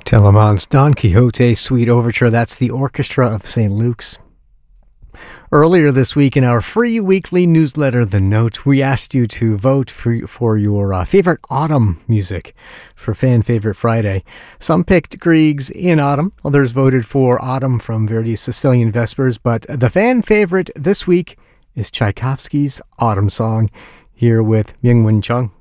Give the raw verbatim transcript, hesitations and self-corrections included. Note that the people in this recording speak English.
Telemann's Don Quixote Suite Overture, that's the Orchestra of Saint Luke's. Earlier this week in our free weekly newsletter, The Note, we asked you to vote for, for your uh, favorite autumn music for Fan Favorite Friday. Some picked Griegs in Autumn, others voted for Autumn from Verdi's Sicilian Vespers, but the fan favorite this week is Tchaikovsky's Autumn Song, here with Myung-Whun Chung.